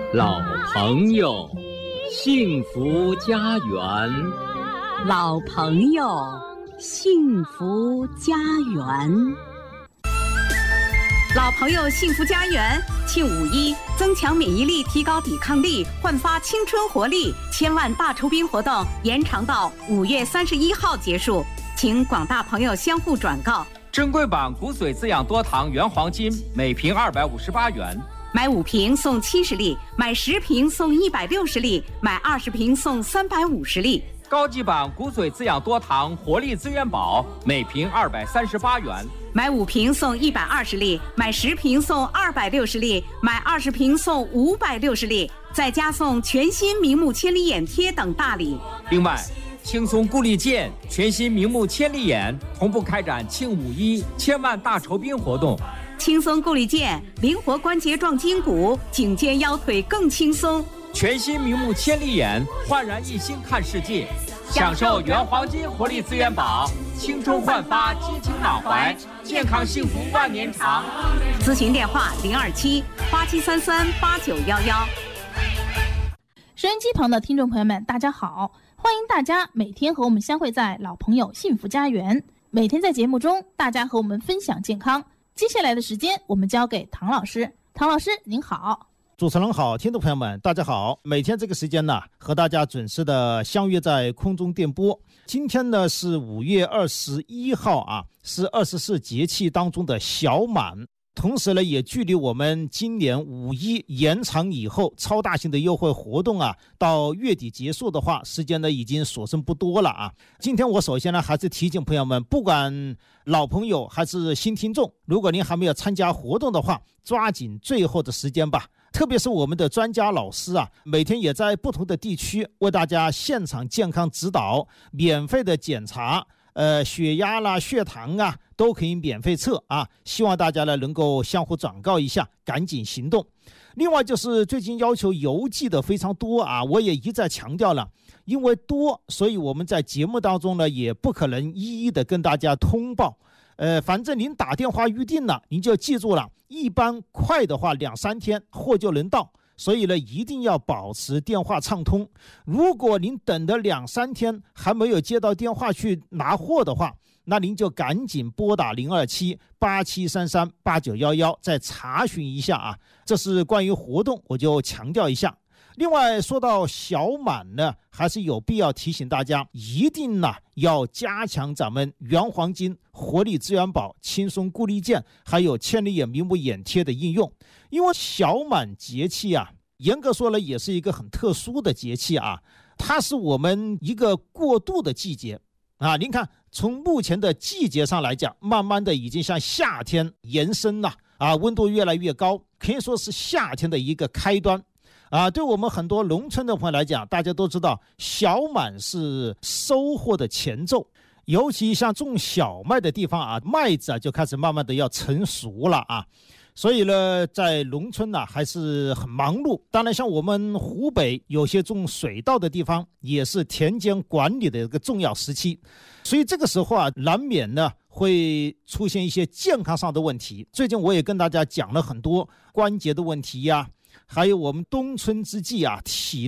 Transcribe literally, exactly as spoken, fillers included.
老朋友，幸福家园。 老朋友，幸福家园。老朋友幸福家园庆五一，增强免疫力，提高抵抗力，焕发青春活力。千万大酬宾活动延长到五月三十一号结束，请广大朋友相互转告。 珍贵版骨髓滋养多糖原黄金每瓶二百五十八元， 买五瓶送七十粒，买十瓶送一百六十粒，买二十瓶送三百五十粒。 高级版骨髓滋养多糖活力资源宝每瓶二百三十八元， 买五瓶送一百二十粒，买十瓶送二百六十粒，买二十瓶送五百六十粒，再加送全新明目千里眼贴等大礼。 另外，轻松固力健全新明目千里眼同步开展庆五一千万大酬宾活动。 轻松固力健，灵活关节撞筋骨，颈肩腰腿更轻松。 全新明目千里眼，焕然一新看世界，享受原黄金活力资源宝，青春焕发，激情满怀，健康幸福万年长。 咨询电话零二七八七三三八九幺幺。 收音机旁的听众朋友们，大家好，欢迎大家每天和我们相会在老朋友幸福家园。每天在节目中，大家和我们分享健康。接下来的时间，我们交给唐老师。唐老师，您好。 主持人好，听众朋友们大家好。每天这个时间呢，和大家准时的相约在空中电波。今天呢是五月二十一号啊，是二十四节气当中的小满，同时呢也距离我们今年五一延长以后超大型的优惠活动啊，到月底结束的话，时间呢已经所剩不多了啊。今天我首先呢还是提醒朋友们，不管老朋友还是新听众，如果您还没有参加活动的话，抓紧最后的时间吧。特别是我们的专家老师啊，每天也在不同的地区为大家现场健康指导，免费的检查，呃，血压啦、血糖啊，都可以免费测啊。希望大家呢能够相互转告一下，赶紧行动。另外就是最近要求邮寄的非常多啊，我也一再强调了，因为多，所以我们在节目当中呢也不可能一一的跟大家通报。呃，反正您打电话预定了，您就记住了，一般快的话两三天货就能到，所以呢一定要保持电话畅通。如果您等的两三天还没有接到电话去拿货的话，那您就赶紧拨打零二七八七三三八九一一再查询一下啊。这是关于活动，我就强调一下。另外说到小满呢，还是有必要提醒大家，一定呢要加强咱们原黄金活力资源宝、轻松固力健还有千里眼明目眼贴的应用。因为小满节气啊，严格说了也是一个很特殊的节气啊，它是我们一个过渡的季节啊。您看从目前的季节上来讲，慢慢的已经向夏天延伸了啊，温度越来越高，可以说是夏天的一个开端啊。对我们很多农村的朋友来讲，大家都知道小满是收获的前奏，尤其像种小麦的地方啊，麦子啊就开始慢慢的要成熟了啊。所以呢，在农村呢、啊、还是很忙碌。当然像我们湖北有些种水稻的地方，也是田间管理的一个重要时期，所以这个时候啊，难免呢会出现一些健康上的问题。最近我也跟大家讲了很多关节的问题呀、啊，还有我们冬春之际啊，体